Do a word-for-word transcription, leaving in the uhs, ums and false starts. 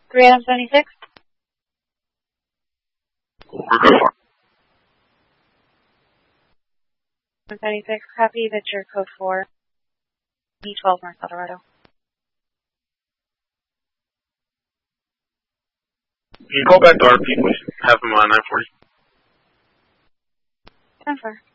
three Adam seventy-six. We're good for seventy-six, copy, Victor, code four, B twelve, North Colorado. Can you call back to R P, please? Have him on nine forty. ten four.